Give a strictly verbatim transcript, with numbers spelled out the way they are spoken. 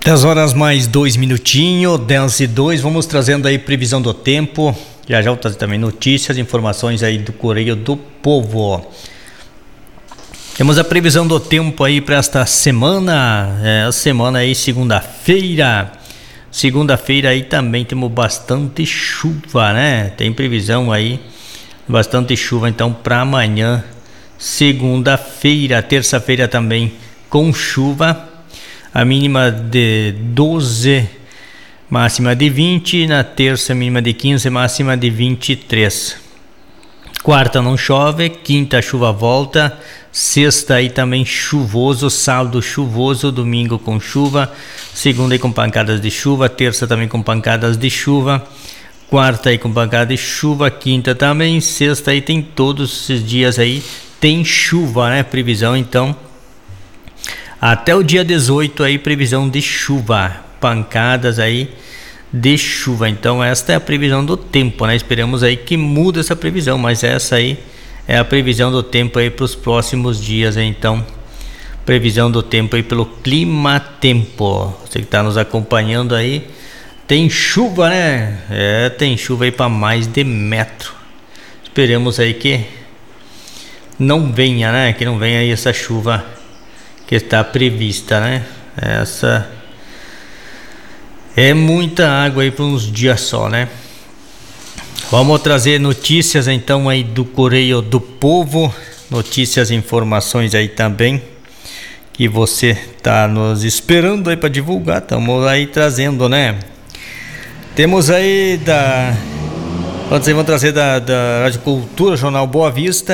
dez horas mais dois minutinhos, dez e dois, vamos trazendo aí previsão do tempo, já já vou trazer também notícias, informações aí do Correio do Povo. Temos a previsão do tempo aí para esta semana, é, a semana aí segunda-feira, segunda-feira aí também temos bastante chuva, né? Tem previsão aí, bastante chuva então para amanhã, segunda-feira, terça-feira também com chuva. A mínima de doze, máxima de vinte, na terça mínima de quinze, máxima de vinte e três. Quarta não chove, quinta a chuva volta, sexta aí também chuvoso, sábado chuvoso, domingo com chuva, segunda aí com pancadas de chuva, terça também com pancadas de chuva, quarta aí com pancada de chuva, quinta também, sexta aí tem todos esses dias aí, tem chuva, né? Previsão então. Até o dia dezoito aí, previsão de chuva, pancadas aí de chuva. Então esta é a previsão do tempo, né? Esperamos aí que mude essa previsão, mas essa aí é a previsão do tempo aí para os próximos dias, hein? Então, previsão do tempo aí pelo Clima Tempo. Você que está nos acompanhando aí, tem chuva, né? É, tem chuva aí para mais de metro. Esperemos aí que não venha, né? Que não venha aí essa chuva que está prevista, né? Essa é muita água aí para uns dias só, né? Vamos trazer notícias então aí do Correio do Povo, notícias e informações aí também que você tá nos esperando aí para divulgar, estamos aí trazendo, né? Temos aí da, vamos trazer da, da Rádio Cultura, Jornal Boa Vista.